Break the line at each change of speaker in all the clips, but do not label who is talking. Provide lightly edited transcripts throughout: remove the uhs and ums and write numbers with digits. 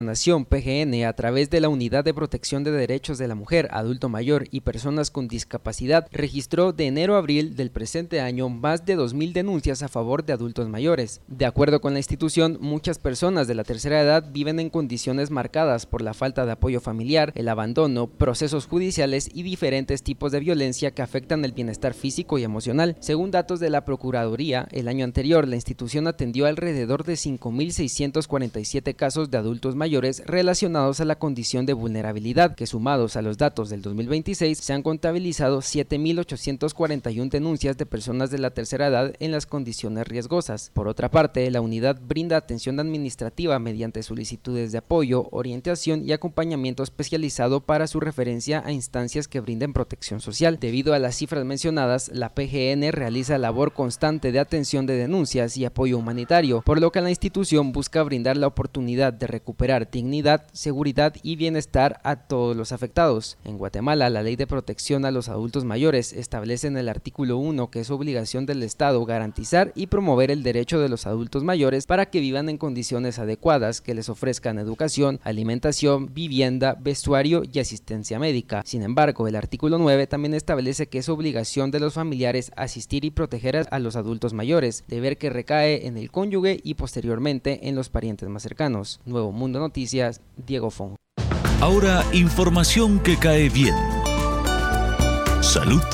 Nación PGN, a través de la Unidad de Protección de Derechos de la Mujer, Adulto Mayor y Personas con Discapacidad, registró de enero a abril del presente año más de 2.000 denuncias a favor de adultos mayores. De acuerdo con la institución, muchas personas de la tercera edad viven en condiciones marcadas por la falta de apoyo familiar, el abandono, procesos judiciales y diferentes tipos de violencia que afectan el bienestar físico y emocional. Según datos de la Procuraduría, el año anterior la institución atendió alrededor de 5.647 casos de adultos mayores relacionados a la condición de vulnerabilidad, que sumados a los datos del 2026 se han contabilizado 7.841 denuncias de personas de la tercera edad en las condiciones riesgosas. Por otra parte, la unidad brinda atención administrativa mediante solicitudes de apoyo, orientación y acompañamiento especializado para su referencia a instancias que brinden protección social. Debido a las cifras mencionadas, la PGN realiza labor constante de atención de denuncias y apoyo humanitario, por lo que la institución busca brindar la oportunidad de recuperar dignidad, seguridad y bienestar a todos los afectados. En Guatemala, la Ley de Protección a los Adultos Mayores establece en el artículo 1 que es obligación del Estado garantizar y promover el derecho de los adultos mayores para que vivan en condiciones adecuadas, que les ofrezcan educación, alimentación, vivienda, vestuario y asistencia médica. Sin embargo, el artículo 9 también establece que es obligación de los familiares asistir y proteger a los adultos mayores, deber que recae en el cónyuge y posteriormente en los parientes más cercanos. Nuevo Mundo Noticias, Diego Fong.
Ahora, información que cae bien. Salud.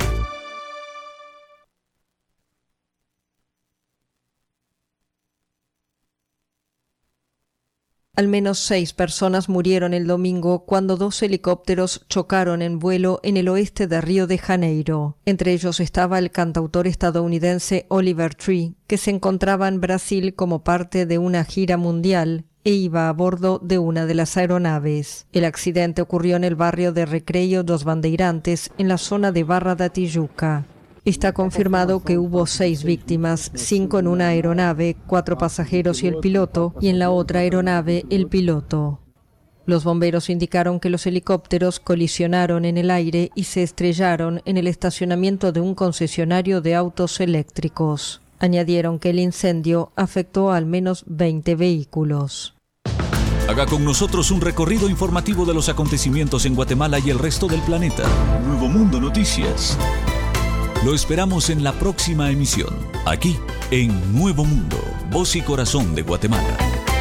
Al menos 6 personas murieron el domingo cuando 2 helicópteros chocaron en vuelo en el oeste de Río de Janeiro. Entre ellos estaba el cantautor estadounidense Oliver Tree, que se encontraba en Brasil como parte de una gira mundial e iba a bordo de una de las aeronaves. El accidente ocurrió en el barrio de Recreio dos Bandeirantes, en la zona de Barra da Tijuca. Está confirmado que hubo 6 víctimas, 5 en una aeronave, 4 pasajeros y el piloto, y en la otra aeronave el piloto. Los bomberos indicaron que los helicópteros colisionaron en el aire y se estrellaron en el estacionamiento de un concesionario de autos eléctricos. Añadieron que el incendio afectó a al menos 20 vehículos.
Haga con nosotros un recorrido informativo de los acontecimientos en Guatemala y el resto del planeta. Nuevo Mundo Noticias. Lo esperamos en la próxima emisión, aquí en Nuevo Mundo, Voz y Corazón de Guatemala.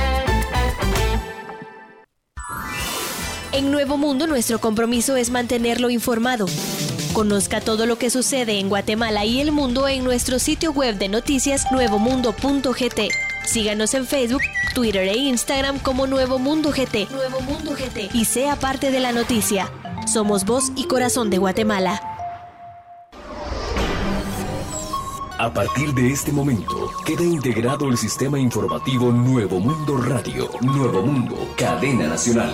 En Nuevo Mundo nuestro compromiso es mantenerlo informado. Conozca todo lo que sucede en Guatemala y el mundo en nuestro sitio web de noticias nuevomundo.gt. Síganos en Facebook, Twitter e Instagram como Nuevo Mundo GT. Nuevo Mundo GT. Y sea parte de la noticia. Somos Voz y Corazón de Guatemala.
A partir de este momento, queda integrado el sistema informativo Nuevo Mundo Radio. Nuevo Mundo, cadena nacional.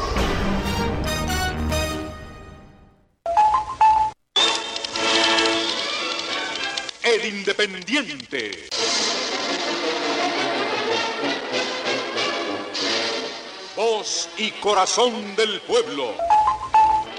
El Independiente. Voz y Corazón del pueblo.